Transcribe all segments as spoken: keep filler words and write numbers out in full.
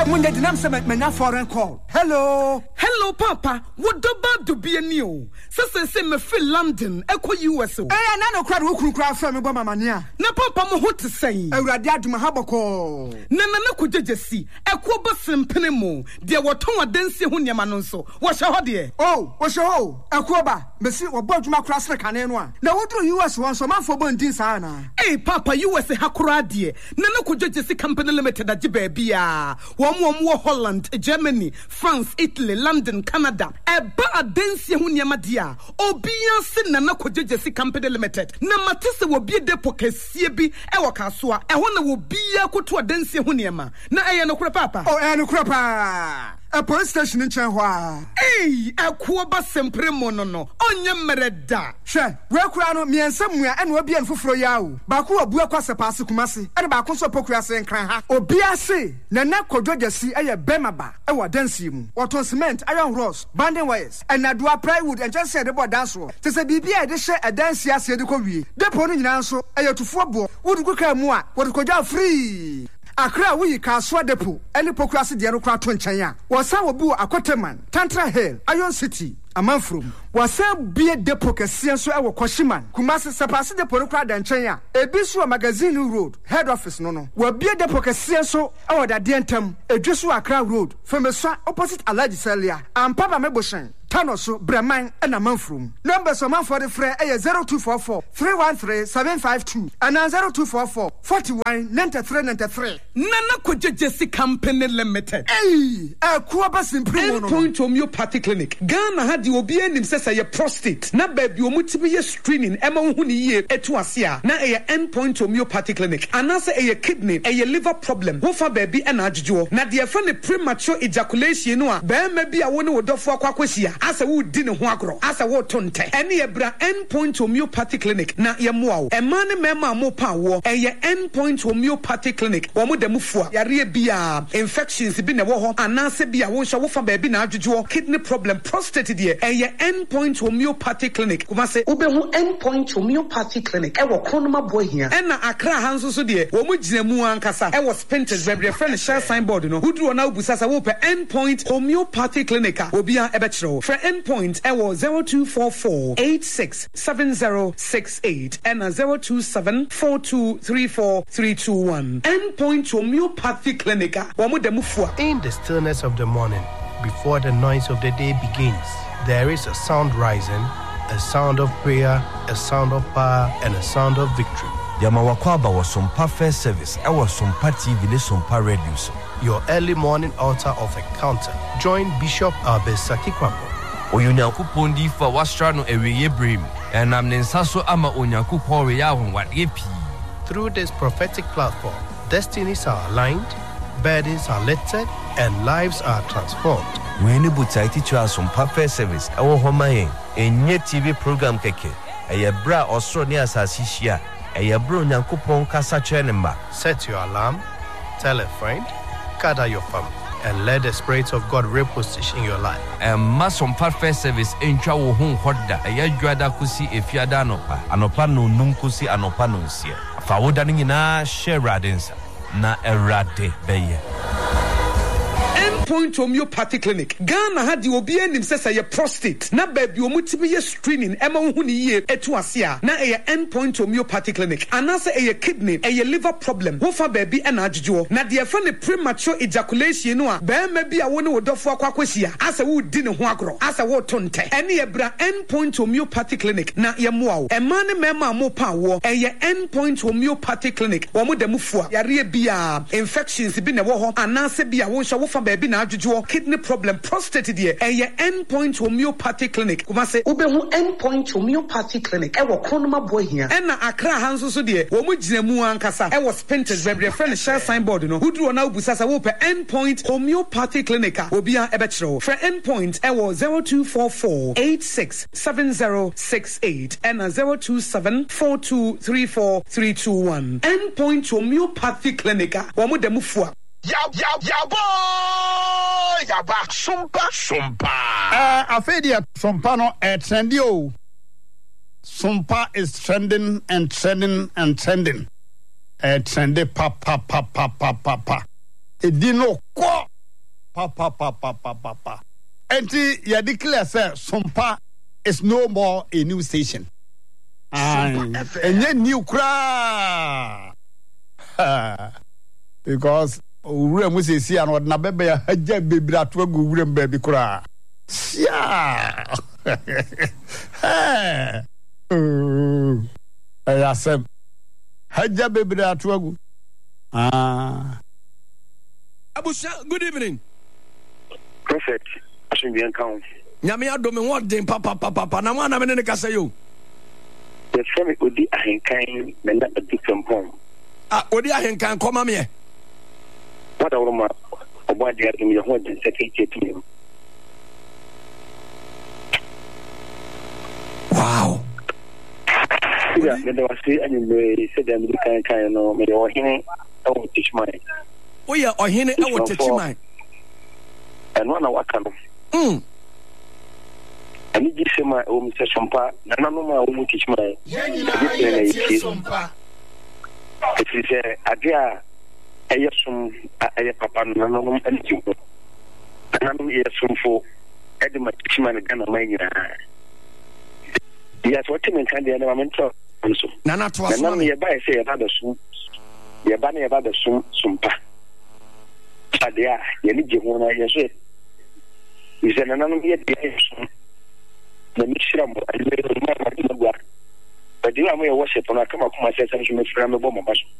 Amunde dinam se mena foreign call. Hello. Hello papa. What about to be a new? Sese se me feel London, eko U S O. Eh na no kra wo kunu kra fa me bo mamania. Na papa mo ho te sei. Awurade aduma haboko. Na na na kujejesi. Eko bo sempene mo. De woton adansi ho niam no nso. Wo hye ho de. Oh, wo hye ho. Eko ba. Mesi wo bo aduma kra sere kane no a. Na wodru U S won so manfo bo ndin sa na. Eh papa U S hakura de. Na na kujejesi company limited agiba bia. Wo mo wo Holland, Germany, France, Italy, London, Canada. Eba adansi ho niam dia. Obian se na na kujejesi company limited. Na matese wo bi depo kesie bi e wo kasoa. E ho na wo bia koto adansi ho niam. Na eye no kura papa. Oh, eh no kura pa. A police station in Chenhua. Hey, a kuoba sempre monono. Onye mereda. She, we kura no miensemua ene obi en foforo yawo. Ba ko obu akwase paase kumase. Ene ba ko so pokura se nkran ha. Obi ase na na kodwogesi eye bemaba e wa dansi mu. Oton cement, iron rods, banding wires, and adua plywood and just said about dance wo. Te se bibia e de hye e dansi ase de ko wie. Depo no nyina nso eye tufo bo. Wodu ko ka mu a, wodu kodwa free. Akra we kaswa depo ene pokrasi de no kra to nchen a wosa wo bi akoteman Tantra Hill Iron City amanfrom wosa bie depo kese so e wo Koshiman Kumasi sepase depo no kra da nchen a ebi so magazine road head office no no wo bie depo kese so e wo da de ntam edweso Akra road Femeswa opposite Alaji Celia ampaba meboshen Tanoso Breman and Amanfrum. Number so man for the fre eh zero two four four three one three seven five two and zero two four four forty one ninety three ninety three. Nana Kujejesi Company Limited. Hey, a kuaba simple Point Homeopathy Clinic. Ghana had the obi enim sesa ye prostate. Na baby omuti be screening ema hu ni ye etu asia. Na e Endpoint Homeopathy Clinic. Anase e kidney, e liver problem. Wo fa baby e na adjujo. Na de fa ne premature ejaculation no a be ma bi a wo ne wodofo akwakwahia. Asa wo di ne ho agro asa wo tonte ene ebra Endpoint Homeopathy Clinic na ye moa e ma ne mema mo pa wo e ye Endpoint Homeopathy Clinic wo mo da mufua yare bia infections bi ne wo ho anase bia wo hwa wo fa ba bi na adwodwo kidney problem prostate de e ye Endpoint Homeopathy Clinic kuma se obehu Endpoint Homeopathy Clinic e wo konoma bo hia e na Akra hanso so de wo mo gina mu ankasa e wo Spintex bebre friend share signboard no hudru na obusasa wo pe Endpoint Homeopathy Clinic obia e be kire for Endpoint ewo zero two four four eight six seven zero six eight and a zero two seven four two three four three two one. Endpoint Homeopathy Clinic. In the stillness of the morning, before the noise of the day begins, there is a sound rising, a sound of prayer, a sound of power, and a sound of victory. Yamawakwaba was some perfect service. I was some party village some radio. Your early morning altar of encounter. Join Bishop Albesaki Kwambo. Onyankopon di fa wastra no eweye brim enam ne nsaso ama onyankopon we ya honwade pi. Through this prophetic platform, destinies are aligned, burdens are lifted, and lives are transformed. We need to teach us some perfect service. Our home enye T V program keke. Eye bra osro ni asasi hia. Eye bro onyankopon kasa chenemba. Set your alarm, tell a friend, gather your family, and let the Spirit of God reposition your life. And masom perfect service entwa wo hu hoda eya dwada kusi efiada anopa anopa no num kusi anopa no nsia fa woda no nyina share radensa na erade beye. Endpoint Homeopathy Clinic. Ghana had the obi enim sesa ye prostate. Na baby omuti be ye screening ema hu ni ye etu asia. Na e Endpoint Homeopathy Clinic. Anase e kidney, e liver problem. Wo fa baby e na adjujo. Na de fa ne premature ejaculation no a be ma bi a wo ne wodofo akwakwahia. Asa wo di ne ho agro. Asa wo tonte. Ene ebra Endpoint Homeopathy Clinic na ye moa wo. E ma ne mema mo pa wo. E ye Endpoint Homeopathy Clinic. Wo mo da mufua. Yare bia infections bi ne wo ho. Anase bia wo hwa wo fa baby na adjujo kidney problem prostate de e ye Endpoint Homeopathy Clinic kuma se obehu Endpoint Homeopathy Clinic e wo konoma bo hia e na Akra hanso so de wo mo gina mu ankasa e wo Spintex bebre friend share signboard no hudru na obusasa wo pe Endpoint Homeopathy Clinic obia e be kire for Endpoint e wo zero two four four eight six seven zero six eight and a zero two seven four two three four three two one. Endpoint Homeopathy Clinic wo mo da mufua. Ya ya ya boy ya ba sumpa sumpa uh afedia sumpa no eh trendy o sumpa is trending and trending and trending eh trendy pa pa pa pa pa pa pa edino ko Pa pa pa pa pa pa pa. Enti ya declare say Sompa is no more a new station. And enye new kra. Because ure mu se si an na bebe ya haja bebira to agu ure mba bi kra. Yeah. Hey. Uh, I said, Haja bebira to agu. Ah. Abusha, good evening. Prophet, I should be account. Nyame adome what den papa papa papa na wana me ne kasa yo. The family odi ahenkan na na adufam home. Ah, odi ahenkan koma me. What our ma obadi adum ye ho den secretary to me. Wow. Yeah, me do say ani me say dem di kan kan no me do hine I will teach my. Oh yeah, ohene e wo teach my. And one waka no. Mm. Ani gi se ma o mi se Sompa na na no ma o mu teach my. Yenina Sompa. It is a adia ayesum aye papa no no no ani ti ko. Na no yesum fo e de ma teach my na ma nyina. Yes, what you mean can the environment so. Na na to aso. Na me ba say e ba da sum. Ye ba na ye ba da sum Sompa. Adia ye ni je ho na ye so. Ize na na no ye de sum. Na mi shira mo ale ma ma ti gwa. But you am ye worship na kama kuma say say me fira me bo mo baso.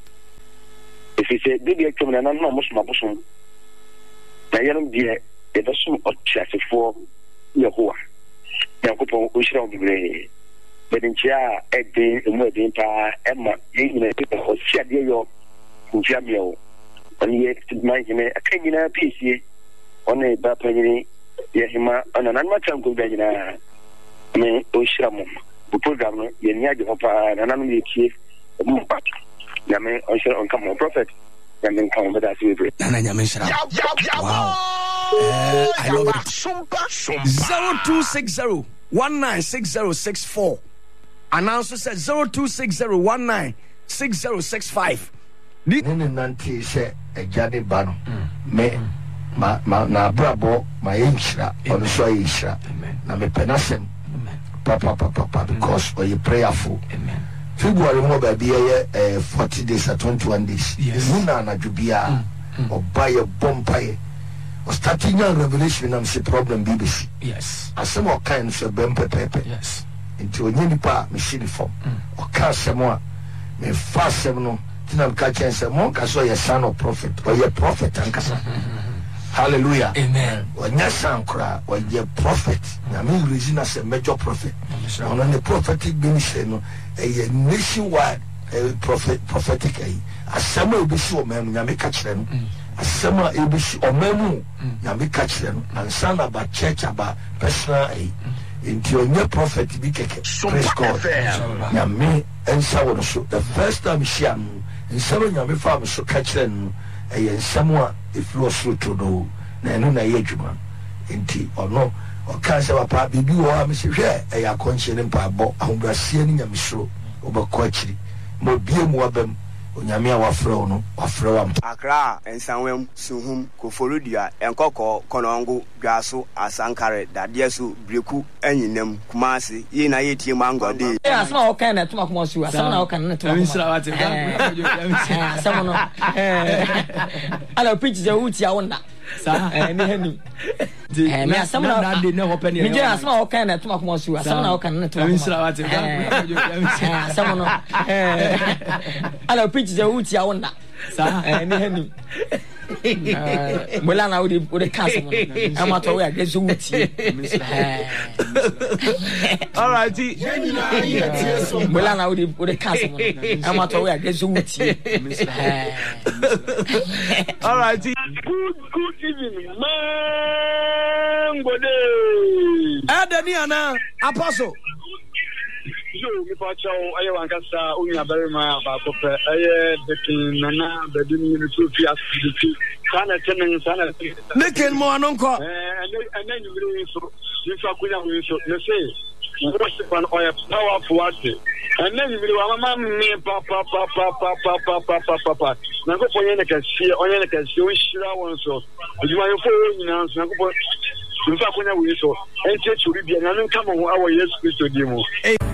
If you say bibi ekom na na no mo suma boso. Na ye no die e da sum o chasefo Yehowa. Yakupon o shira o bibre. Bedinchia e de mo e de pa e ma ye ni e o sia de yo ntia me o. Oni ye my hime akanyina piesie oni ba panyini ye hima ona nan ma tanko be nyina me o shira mo bu program no ye nya de hopa na nan me tie mo pa ya me o shira on come prophet ya me come be that we na na nya me shira wow eh I love it zero two six zero one nine six zero six four announcer said zero two six zero one nine six zero six five ni nanti se ejade ba no me ma na brabo ma yinchira ono so yinchira na me penasem papa papa papa because we prayerful amen February mo ba biye eh forty days at twenty-one days muna na jubia obaye bompaye o starting your revelation am se problem B B C yes asemo kan so bempe pepe yes nti onye nipa me shiri form o ka asemo a me fa asemo no tinam ka chense mo ka so ye son of prophet or ye prophet ankasa hallelujah amen onya sankra or ye prophet na me reason as a major prophet na on the prophetic ministry no a nationwide prophet prophetic ai asema obisi o mem nya me ka kire no asema ebisi o memu nya me ka kire no ansa na ba church aba personal ai into your prophet bi keke praise God nya me ensa wo so the first time she am nsɛm nyame fa me so ka kyerɛ no ɛyɛ nsɛm a ɛfiri ɔsoro to no na ɛno na ɛyɛ adwuma nti ɔno ɔka sɛ papa biribi wɔ a mesɛ hwɛ ɛyɛ akɔnkyerɛ ne mpaebɔ ahobraseɛ ne nyamesoro wobɛkɔ akyiri ma obie mu wabam onyame a wafrɛ wo no wafrɛ wo ampa Accra ensanwem suhum koforodua enkoko konongo dwaso asankare dadesu breku anyinam kumase yi na yetie mangode eh asema o kan na tuma kuma su asema na o kan na tuma kuma misra wate asema no eh ala pitch je uti a wona sa eh ni hanu eh me asema na na de ne hope ne me asema o kan na tuma kuma su asema na o kan na tuma kuma misra wate asema no eh ala pitch je uti a wona sa eh ni hanu Mola na odi odi kasa mo ama to we agezu wuti all right Mola na odi odi kasa mo ama to we agezu wuti all right good good evening man gode adani ana apostle yo mi pa chao aye wan kasa unya bere ma ba ko pe aye dekin nana bedin mi so fi asidi sana tenen sana nekel mo anonko eh ene ene nyumire so ni so akunya mo so ne se worship and oil powerful at it. And then you will have me papa papa papa papa papa papa. Now go for any can see or any can see which I want so. You are following now, so go for. In fact, when I will so, and take to be an uncomfortable hour, yes, Christo Demo.